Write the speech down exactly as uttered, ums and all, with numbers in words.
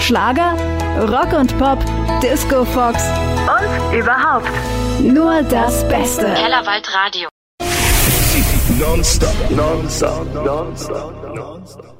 Schlager, Rock und Pop, Disco Fox und überhaupt nur das Beste. Kellerwald Radio. Non-stop, non-stop, non-stop, non-stop.